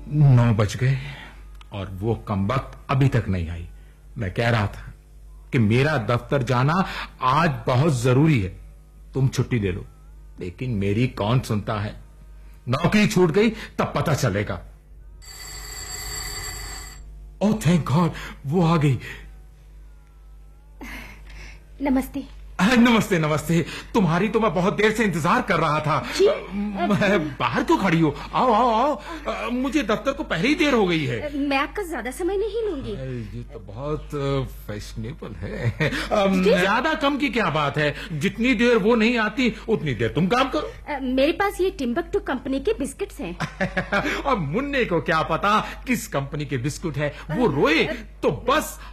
9 बज गए और वो कमबख्त अभी तक नहीं आई। मैं कह रहा था कि मेरा दफ्तर जाना आज बहुत जरूरी है, तुम छुट्टी ले लो, लेकिन मेरी कौन सुनता है। नौकरी छूट गई तब पता चलेगा। ओह थैंक गॉड, वो आ गई। नमस्ते। नमस्ते नमस्ते, तुम्हारी तो मैं बहुत देर से इंतजार कर रहा था। बाहर क्यों खड़ी हो? आओ आओ आओ, मुझे दफ्तर को पहले ही देर हो गई है। मैं आपका ज्यादा समय नहीं लूंगी। ये तो बहुत फैशनेबल है। ज्यादा कम की क्या बात है, जितनी देर वो नहीं आती उतनी देर तुम काम करो। मेरे पास ये टिम्बकटू कंपनी के बिस्किट्स हैं। और मुन्ने को क्या पता किस कंपनी के बिस्कुट है, वो रोए तो बस